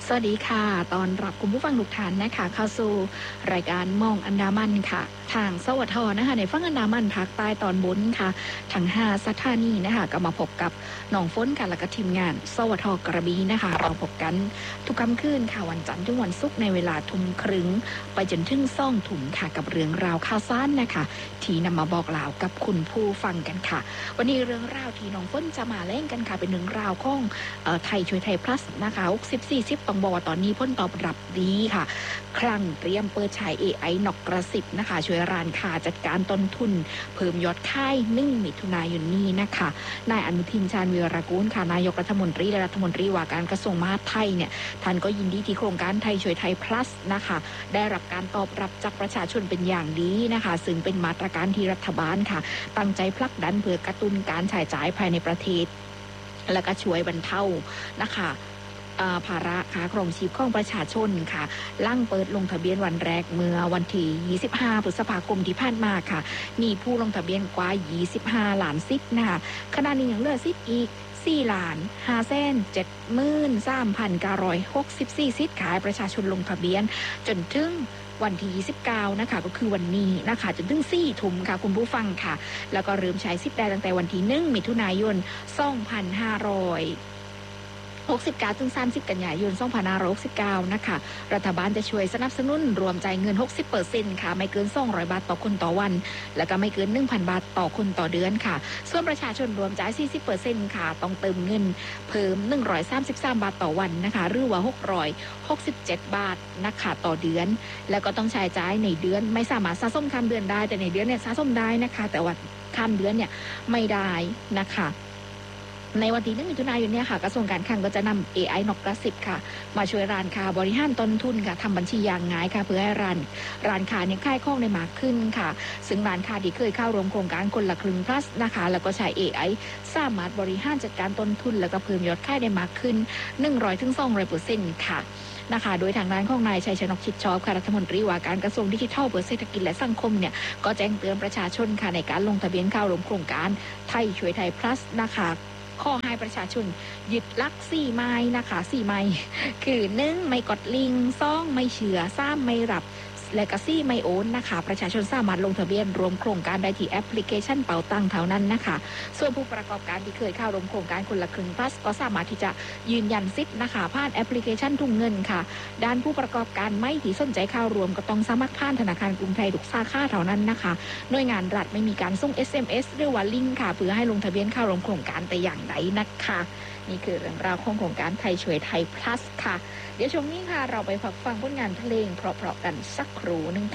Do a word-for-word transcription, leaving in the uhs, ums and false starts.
สวัสดีค่ะตอนรับคุณผู้ฟังทุกท่านนะคะเข้าสู่รายการมองอันดามันค่ะทางสวทนะคะในฝั่งอันดามันภาคใต้ตอนบนค่ะทั้งห้าสถานีนะคะก็มาพบกับน้องฝนกันและก็ทีมงานสวทกระบี่นะคะมาพบกันทุกค่ำคืนค่ะวันจันทร์ถึงวันศุกร์ในเวลาทุ่มครึ่งไปจนถึงซ่องถุงค่ะกับเรื่องราวข่าวสารนะคะที่นำมาบอกเล่ากับคุณผู้ฟังกันค่ะวันนี้เรื่องราวที่น้องฝนจะมาเล่นกันค่ะเป็นเรื่องราวของเอ่อไทยช่วยไทย plus นะคะหกสิบ สี่สิบต้องบอกว่าตอนนี้พ้นตอบรับดีค่ะครั้งเตรียมเปิดใช้ เอ ไอ นอกกระสิบนะคะช่วยร้านค้าจัดการต้นทุนเพิ่มยอดขายหนึ่งมิถุนายนนี้นะคะนายอนุทินชาญวีรกูลค่ะนายกรัฐมนตรีและรัฐมนตรีว่าการกระทรวงมหาดไทยเนี่ยท่านก็ยินดีที่โครงการไทยช่วยไทย plus นะคะได้รับการตอบรับจากประชาชนเป็นอย่างดีนะคะซึ่งเป็นมาตรการที่รัฐบาลค่ะตั้งใจผลักดันเพื่อกระตุ้นการใช้จ่ายภายในประเทศและก็ช่วยบรรเทานะคะภาระค่าครองชีพของประชาชนค่ะลั่งเปิดลงทะเบียนวันแรกเมื่อวันที่ยี่สิบห้าพฤษภาคมที่ผ่านมาค่ะมีผู้ลงทะเบียนกว่ายี่สิบห้าล้านสิทธิ์นะคะขณะนี้ยังเหลือสิทธิ์อีกสี่ล้านห้าแสนเจ็ดหมื่นสามพันเก้าร้อยหกสิบสี่สิทธิ์ขายประชาชนลงทะเบียนจนถึงวันที่ยี่สิบเก้านะคะก็คือวันนี้นะคะจนถึงสี่ทุ่มค่ะคุณผู้ฟังค่ะแล้วก็เริ่มใช้สิทธิ์ได้ตั้งแต่วันที่หนึ่งมิถุนายนสองพันห้าร้อยหกสิบเก้าถึงสามสิบกันยายนสองพันห้าร้อยหกสิบเก้านะคะรัฐบาลจะช่วยสนับสนุนรวมจ่ายเงิน หกสิบเปอร์เซ็นต์ ค่ะไม่เกินสองร้อยบาทต่อคนต่อวันแล้วก็ไม่เกิน หนึ่งพัน บาทต่อคนต่อเดือนค่ะส่วนประชาชนรวมจ่าย สี่สิบเปอร์เซ็นต์ ค่ะต้องเติมเงินเพิ่มหนึ่งร้อยสามสิบสามบาทต่อวันนะคะหรือว่าหกร้อยหกสิบเจ็ดบาทนะคะต่อเดือนแล้วก็ต้องใช้จ่ายในเดือนไม่สามารถสะสมข้ามเดือนได้แต่ในเดือนเนี่ยสะสมได้นะคะแต่ว่าข้ามเดือนเนี่ยไม่ได้นะคะในวันที่หนึ่งมิถุนายนเนี่ยค่ะกระทรวงการคลังก็จะนำ เอ ไอ นอกกระสิบค่ะมาช่วยร้านค้าบริหารต้นทุนค่ะทำบัญชีอย่างง่ายค่ะเพื่อให้ร้านร้านค้าเนี่ยขายของได้มากขึ้นค่ะซึ่งร้านค้าที่เคยเข้าร่วมโครงการคนละครึ่ง plus นะคะแล้วก็ใช้ เอ ไอ สามารถบริหารจัดการต้นทุนแล้วก็เพิ่มยอดขายได้มากขึ้น หนึ่งร้อยถึงสองร้อยเปอร์เซ็นต์ ค่ะนะคะโดยทางด้านของนายชัยชนกชิดชอบค่ะรัฐมนตรีว่าการกระทรวงดิจิทัลเพื่อเศรษฐกิจและสังคมเนี่ยก็แจ้งเตือนประชาชนค่ะในการลงทะเบียนเข้าร่วมโครงการไทยช่วยไทย plus นะคะข้อให้ประชาชนยึดลักสี่ไม้นะคะสี่ไม้คือหนึ่งไม่กดลิงสองไม่เชื่อสามไม่รับและก็สี่ไม่โอนนะคะประชาชนสามารถลงทะเบียนรวมโครงการได้ที่แอปพลิเคชันเป๋าตังเท่านั้นนะคะส่วนผู้ประกอบการที่เคยเข้าร่วมโครงการคนละครึ่ง plus ก็สามารถที่จะยืนยันสิทธิ์นะคะผ่านแอปพลิเคชันทุ่งเงินค่ะด้านผู้ประกอบการไม่ที่สนใจเข้ารวมก็ต้องสมัครผ่านธนาคารกรุงไทยทุกสาขาเท่านั้นนะคะหน่วยงานรัฐไม่มีการส่ง เอส เอ็ม เอส หรือว่าลิงก์ค่ะเพื่อให้ลงทะเบียนเข้าร่วมโครงการแต่อย่างใดนะคะนี่คือเรื่องราวของโครงการไทยช่วยไทย plus ค่ะเดี๋ยวช่วงนี้ค่ะเราไปฟังผลงานเพลงเพราะๆกันสักครู่นึง